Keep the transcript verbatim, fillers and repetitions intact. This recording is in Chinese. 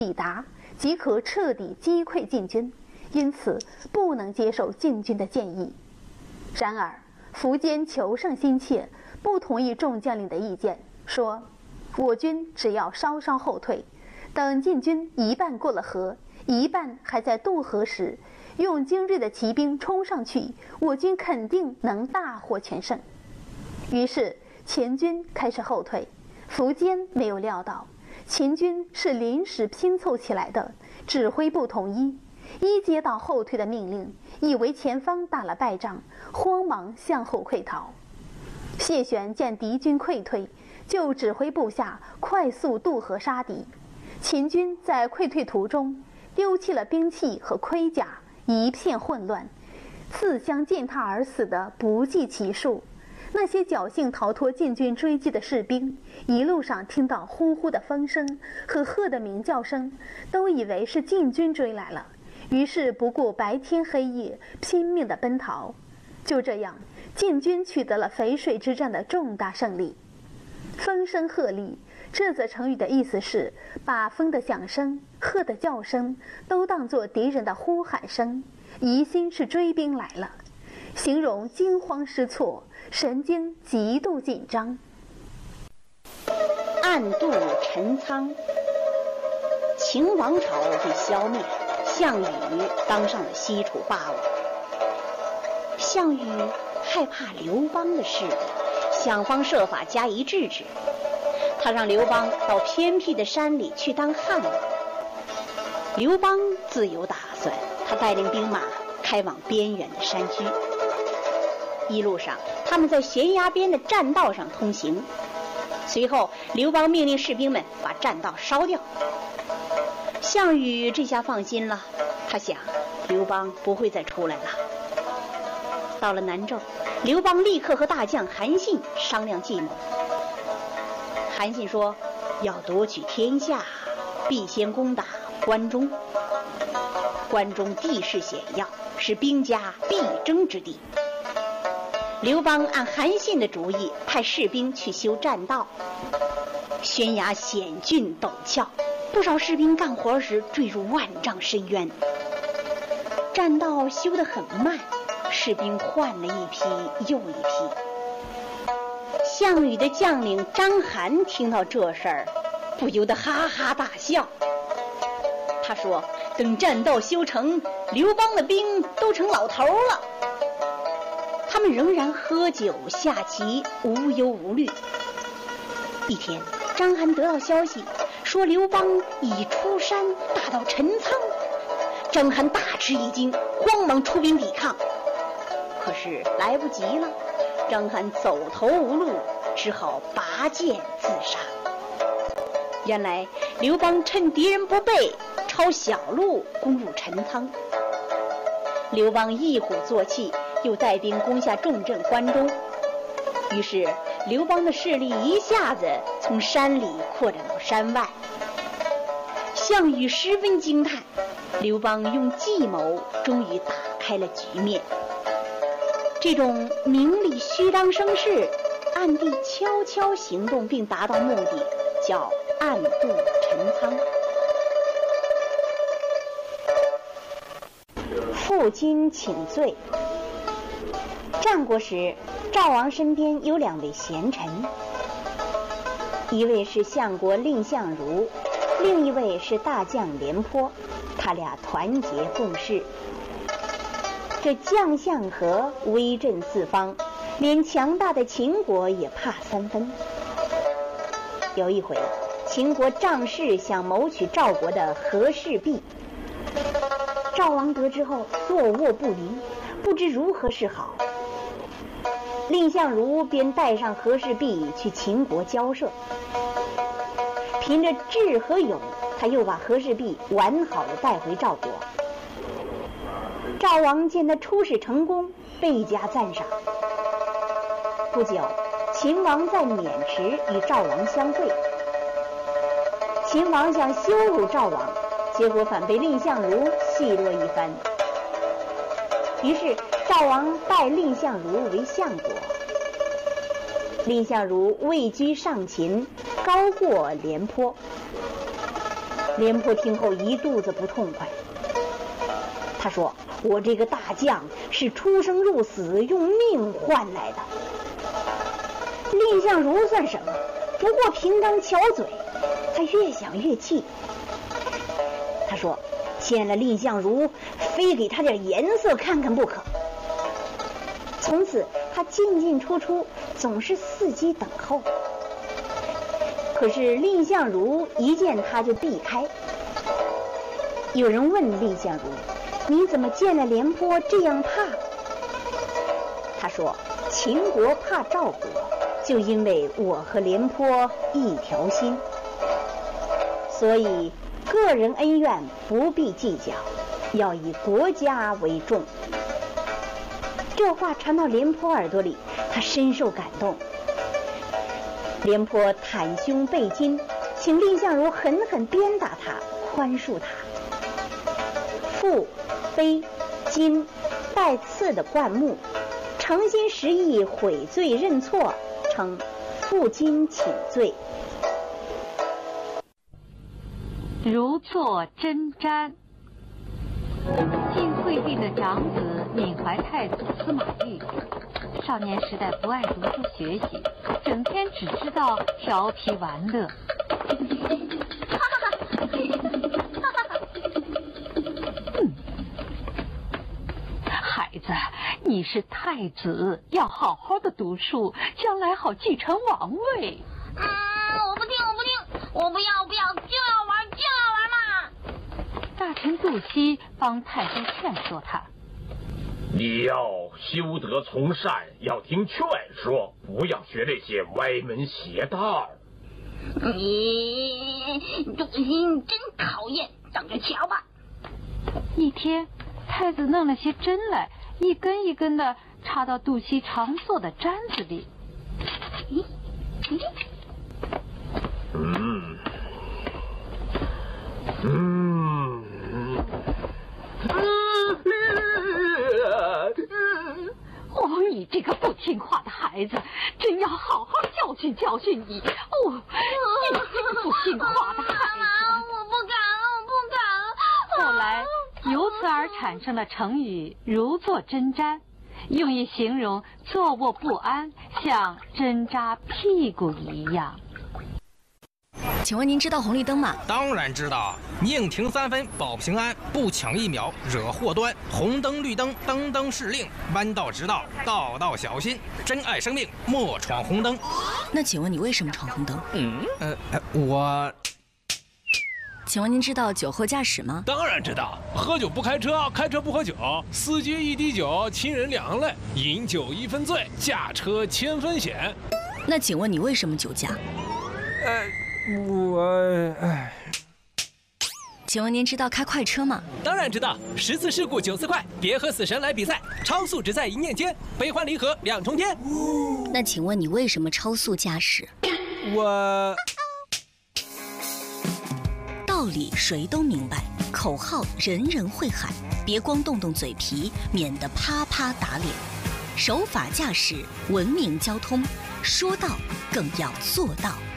抵达，即可彻底击溃晋军，因此不能接受晋军的建议。然而苻坚求胜心切，不同意众将领的意见，说我军只要稍稍后退，等晋军一半过了河，一半还在渡河时，用精锐的骑兵冲上去，我军肯定能大获全胜。于是前军开始后退，苻坚没有料到秦军是临时拼凑起来的，指挥不统一，一接到后退的命令，以为前方打了败仗，慌忙向后溃逃。谢玄见敌军溃退，就指挥部下快速渡河杀敌。秦军在溃退途中丢弃了兵器和盔甲，一片混乱，自相践踏而死的不计其数。那些侥幸逃脱晋军追击的士兵，一路上听到呼呼的风声和鹤的鸣叫声，都以为是晋军追来了，于是不顾白天黑夜，拼命地奔逃。就这样，晋军取得了淝水之战的重大胜利。风声鹤唳，这则成语的意思是把风的响声、鹤的叫声都当作敌人的呼喊声，疑心是追兵来了，形容惊慌失措，神经极度紧张。 暗度陈仓，秦王朝被消灭，项羽当上了西楚霸王。项羽害怕刘邦的势力，想方设法加以制止。他让刘邦到偏僻的山里去当汉王。刘邦自有打算，他带领兵马开往边远的山区。一路上，他们在悬崖边的栈道上通行。随后，刘邦命令士兵们把栈道烧掉。项羽这下放心了，他想，刘邦不会再出来了。到了南郑，刘邦立刻和大将韩信商量计谋。韩信说，要夺取天下，必先攻打关中。关中地势险要，是兵家必争之地。刘邦按韩信的主意，派士兵去修栈道。悬崖险峻陡峭，不少士兵干活时坠入万丈深渊。栈道修得很慢，士兵换了一批又一批。项羽的将领章邯听到这事儿，不由得哈哈大笑。他说，等栈道修成，刘邦的兵都成老头了。他们仍然喝酒下棋，无忧无虑。一天，章邯得到消息，说刘邦已出山，打到陈仓。章邯大吃一惊，慌忙出兵抵抗。可是来不及了，章邯走投无路，只好拔剑自杀。原来刘邦趁敌人不备，抄小路攻入陈仓。刘邦一鼓作气，又带兵攻下重镇关中。于是刘邦的势力一下子从山里扩展到山外。项羽十分惊叹，刘邦用计谋终于打开了局面。这种明里虚张声势，暗地悄悄行动并达到目的，叫暗度陈仓。父亲请罪。战国时，赵王身边有两位贤臣，一位是相国蔺相如，另一位是大将廉颇，他俩团结共事。这将相和，威震四方，连强大的秦国也怕三分。有一回，秦国仗势想谋取赵国的和氏璧，赵王得知后坐卧不宁，不知如何是好。蔺相如便带上和氏璧去秦国交涉。凭着智和勇，他又把和氏璧完好的带回赵国。赵王见他出使成功，倍加赞赏。不久，秦王在渑池与赵王相会。秦王想羞辱赵王，结果反被蔺相如戏落一番。于是赵王拜蔺相如为相国。蔺相如位居上秦，高过廉颇。 廉颇听后一肚子不痛快。他说：“我这个大将是出生入死，用命换来的。蔺相如算什么？不过平当巧嘴。”他越想越气。他说：“见了蔺相如，非给他点颜色看看不可。”从此，他进进出出，总是伺机等候。可是蔺相如一见他就避开。有人问蔺相如：“你怎么见了廉颇这样怕？”他说：“秦国怕赵国，就因为我和廉颇一条心，所以个人恩怨不必计较，要以国家为重。”这话传到廉颇耳朵里，他深受感动。廉颇袒胸背巾，请蔺相如狠狠鞭打他，宽恕他。腹、背、襟带刺的灌木，诚心实意悔罪认错，称负荆请罪。 如坐针毡。晋惠帝的长子闵怀太子司马懿，少年时代不爱读书学习，整天只知道调皮玩乐。嗯，孩子，你是太子，要好好的读书，将来好继承王位。 嗯，我不听，我不听，我不要，不要，就要玩，就要玩嘛！ 大臣杜熙帮太妃劝说他：“ 你要修德从善，要听劝说，不要学这些歪门邪道。” 你杜熙真讨厌，等着瞧吧。 一天，太子弄了些针来，一根一根的插到杜熙常坐的毡子里。 嗯嗯嗯。 哦，你这个不听话的孩子，真要好好教训教训你！哦，你这个不听话的孩子！ 妈妈，我不敢了，我不敢了。 后来由此而产生了成语“如坐针毡”，用以形容坐卧不安，像针扎屁股一样。 请问您知道红绿灯吗？ 当然知道，宁停三分保平安，不抢一秒惹祸端。红灯绿灯灯灯是令，弯道直道道道小心。珍爱生命，莫闯红灯。 那请问你为什么闯红灯？ 嗯，呃，我。 请问您知道酒后驾驶吗？ 当然知道，喝酒不开车，开车不喝酒，司机一滴酒，亲人两泪，饮酒一分醉，驾车千分险。 那请问你为什么酒驾？ 呃。我哎， 请问您知道开快车吗？ 当然知道，十次事故九次快，别和死神来比赛，超速只在一念间，悲欢离合两重天。 那请问你为什么超速驾驶？ 我道理谁都明白，口号人人会喊，别光动动嘴皮，免得啪啪打脸。守法驾驶，文明交通，说到更要做到。